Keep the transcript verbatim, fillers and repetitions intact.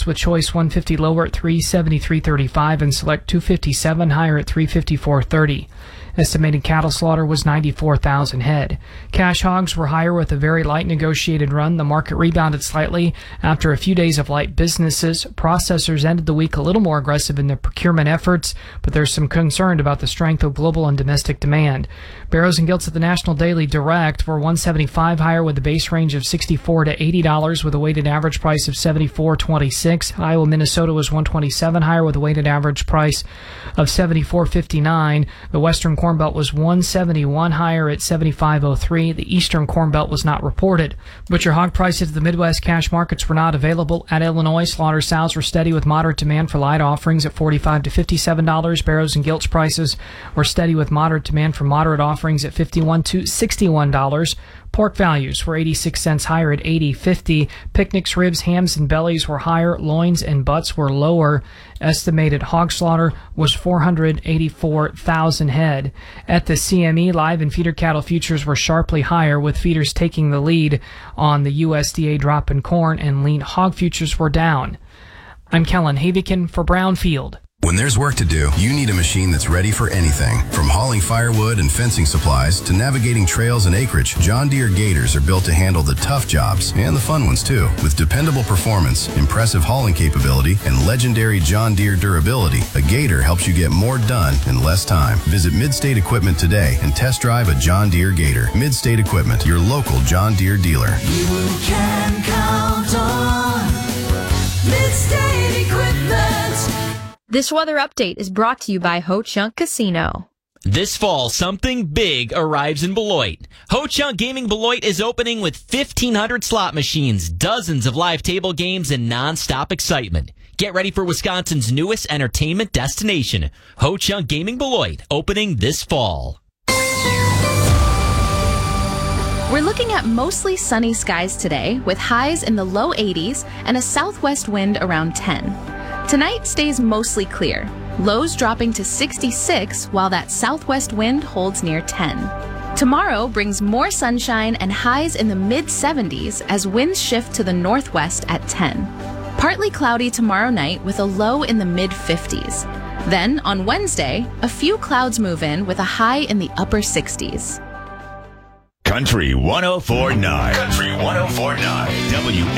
West with choice one fifty lower at three seventy-three thirty-five and select two fifty-seven higher at three fifty-four thirty. Estimated cattle slaughter was ninety-four thousand head. Cash hogs were higher with a very light negotiated run. The market rebounded slightly after a few days of light businesses. Processors ended the week a little more aggressive in their procurement efforts, but there's some concern about the strength of global and domestic demand. Barrows and Gilts at the National Daily Direct were one seventy-five higher with a base range of sixty-four to eighty dollars with a weighted average price of seventy-four twenty-six. Iowa, Minnesota was one twenty-seven higher with a weighted average price of seventy-four fifty-nine. The Western Corn Belt was one seventy-one higher at seventy-five oh three. The Eastern Corn Belt was not reported. Butcher hog prices at the Midwest cash markets were not available. At Illinois, slaughter sows were steady with moderate demand for light offerings at forty-five to fifty-seven dollars. Barrows and Gilts prices were steady with moderate demand for moderate offerings at fifty-one to sixty-one dollars. Pork values were eighty-six cents higher at eighty fifty. Picnics, ribs, hams, and bellies were higher. Loins and butts were lower. Estimated hog slaughter was four hundred eighty-four thousand head. At the C M E, live and feeder cattle futures were sharply higher, with feeders taking the lead on the U S D A drop in corn, and lean hog futures were down. I'm Kellen Havikin for Brownfield. When there's work to do, you need a machine that's ready for anything. From hauling firewood and fencing supplies to navigating trails and acreage, John Deere Gators are built to handle the tough jobs and the fun ones too. With dependable performance, impressive hauling capability, and legendary John Deere durability, a Gator helps you get more done in less time. Visit Midstate Equipment today and test drive a John Deere Gator. Midstate Equipment, your local John Deere dealer. You can count on Midstate Equipment. This weather update is brought to you by Ho Chunk Casino. This fall, something big arrives in Beloit. Ho Chunk Gaming Beloit is opening with fifteen hundred slot machines, dozens of live table games, and non-stop excitement. Get ready for Wisconsin's newest entertainment destination. Ho Chunk Gaming Beloit, opening this fall. We're looking at mostly sunny skies today, with highs in the low eighties and a southwest wind around ten. Tonight stays mostly clear, lows dropping to sixty-six while that southwest wind holds near ten. Tomorrow brings more sunshine and highs in the mid seventies as winds shift to the northwest at ten. Partly cloudy tomorrow night with a low in the mid fifties. Then on Wednesday, a few clouds move in with a high in the upper sixties. Country one oh four point nine. Country one oh four point nine. W